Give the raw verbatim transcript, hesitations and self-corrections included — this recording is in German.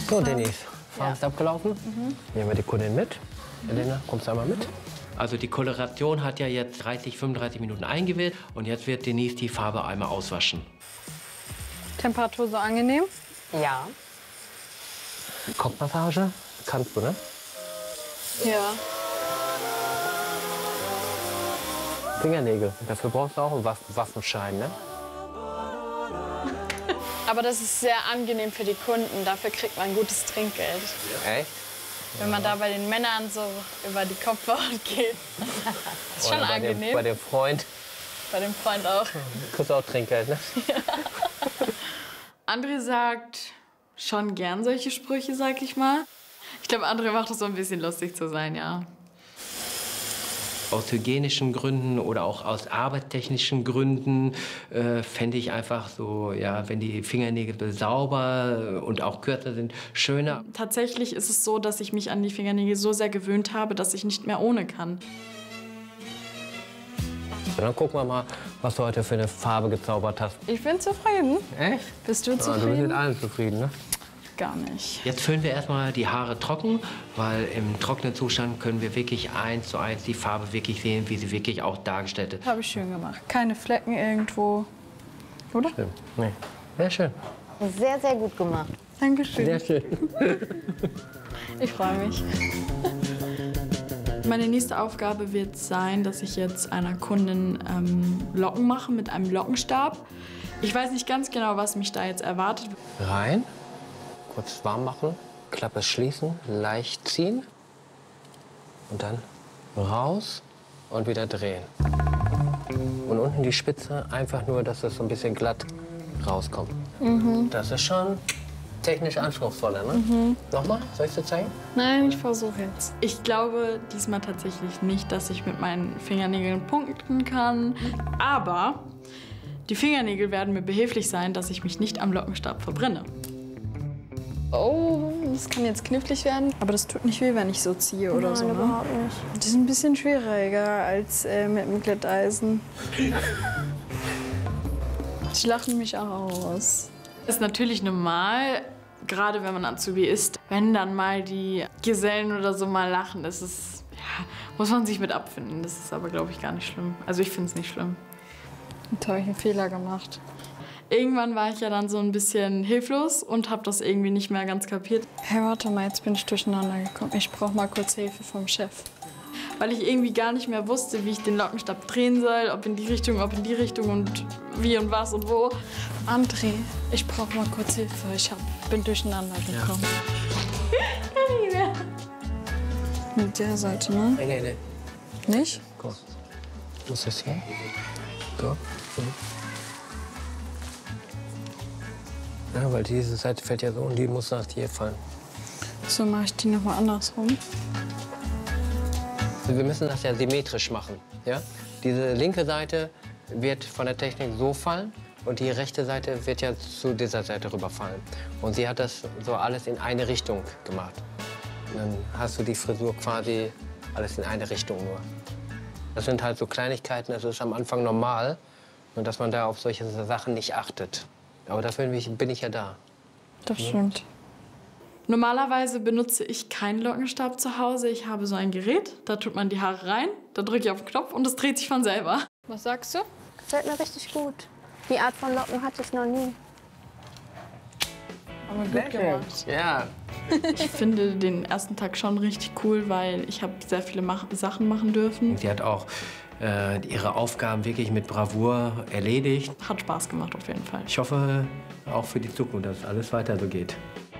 So, Denise, Farbe ja. ist abgelaufen. Mhm. Nehmen wir die Kundin mit. Elena, kommst du einmal mit? Also die Koloration hat ja jetzt dreißig, fünfunddreißig Minuten eingewählt und jetzt wird Denise die Farbe einmal auswaschen. Temperatur so angenehm? Ja. Kopfmassage kannst du, ne? Ja. Fingernägel, dafür brauchst du auch einen Waffenschein, ne? Aber das ist sehr angenehm für die Kunden, dafür kriegt man gutes Trinkgeld. Echt? Wenn man da bei den Männern so über die Kopfhaut geht. Das ist schon Oder bei angenehm. Dem, bei dem Freund. Bei dem Freund auch. Kriegst du auch Trinkgeld, ne? Ja. André sagt schon gern solche Sprüche, sag ich mal. Ich glaube, André macht es so ein bisschen lustig zu sein, ja. Aus hygienischen Gründen oder auch aus arbeitstechnischen Gründen äh, fände ich einfach so, ja, wenn die Fingernägel sauber und auch kürzer sind, schöner. Tatsächlich ist es so, dass ich mich an die Fingernägel so sehr gewöhnt habe, dass ich nicht mehr ohne kann. Und dann gucken wir mal, was du heute für eine Farbe gezaubert hast. Ich bin zufrieden. Echt? Bist du Ja, zufrieden? du bist mit allen zufrieden, ne? Gar nicht. Jetzt föhnen wir erstmal die Haare trocken, weil im trockenen Zustand können wir wirklich eins zu eins die Farbe wirklich sehen, wie sie wirklich auch dargestellt ist. Habe ich schön gemacht. Keine Flecken irgendwo. Oder? Schön. Nee. Sehr schön. Sehr, sehr gut gemacht. Dankeschön. Sehr schön. Ich freue mich. Meine nächste Aufgabe wird sein, dass ich jetzt einer Kundin ähm, Locken mache mit einem Lockenstab. Ich weiß nicht ganz genau, was mich da jetzt erwartet. Rein, kurz warm machen, Klappe schließen, leicht ziehen und dann raus und wieder drehen. Und unten die Spitze, einfach nur, dass es so ein bisschen glatt rauskommt. Mhm. Das ist schon technisch anspruchsvoller, ne? Mhm. Nochmal, soll ich dir zeigen? Nein, ich versuche jetzt. Ich glaube diesmal tatsächlich nicht, dass ich mit meinen Fingernägeln punkten kann. Aber die Fingernägel werden mir behilflich sein, dass ich mich nicht am Lockenstab verbrenne. Oh, das kann jetzt knifflig werden. Aber das tut nicht weh, wenn ich so ziehe oder Nein, so, ne? überhaupt nicht. Das ist ein bisschen schwieriger als äh, mit dem Glätteisen. Die lachen mich aus. Das ist natürlich normal, gerade wenn man Azubi ist, wenn dann mal die Gesellen oder so mal lachen, das ist, ja, muss man sich mit abfinden. Das ist aber, glaube ich, gar nicht schlimm. Also ich finde es nicht schlimm. Jetzt habe ich einen Fehler gemacht. Irgendwann war ich ja dann so ein bisschen hilflos und habe das irgendwie nicht mehr ganz kapiert. Hey, warte mal, jetzt bin ich durcheinander gekommen. Ich brauche mal kurz Hilfe vom Chef. Weil ich irgendwie gar nicht mehr wusste, wie ich den Lockenstab drehen soll, ob in die Richtung, ob in die Richtung und wie und was und wo. André, ich brauche mal kurz Hilfe. Ich hab, bin durcheinander gekommen. Ja. Mit der Seite, ne? Nee, nee, nee. Nicht? Guck. Muss das hier? So. Ja, weil diese Seite fällt ja so und die muss nach hier fallen. So mache ich die noch mal andersrum. Wir müssen das ja symmetrisch machen. Ja? Diese linke Seite wird von der Technik so fallen und die rechte Seite wird ja zu dieser Seite rüberfallen. Und sie hat das so alles in eine Richtung gemacht. Und dann hast du die Frisur quasi alles in eine Richtung nur. Das sind halt so Kleinigkeiten, das ist am Anfang normal, und dass man da auf solche Sachen nicht achtet. Aber dafür bin ich, bin ich ja da. Das stimmt. Normalerweise benutze ich keinen Lockenstab zu Hause. Ich habe so ein Gerät, da tut man die Haare rein, da drücke ich auf den Knopf und es dreht sich von selber. Was sagst du? Gefällt mir richtig gut. Die Art von Locken hatte ich noch nie. Aber gut gemacht. Ja. Ich finde den ersten Tag schon richtig cool, weil ich habe sehr viele Mach- Sachen machen dürfen. Sie hat auch äh, ihre Aufgaben wirklich mit Bravour erledigt. Hat Spaß gemacht auf jeden Fall. Ich hoffe auch für die Zukunft, dass alles weiter so geht.